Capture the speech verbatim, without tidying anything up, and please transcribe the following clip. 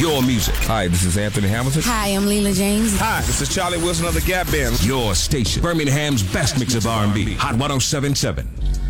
your music. Hi, this is Anthony Hamilton. Hi, I'm Leela James. Hi, this is Charlie Wilson of the Gap Band. Your station. Birmingham's best mix of R and B. Hot one oh seven point seven.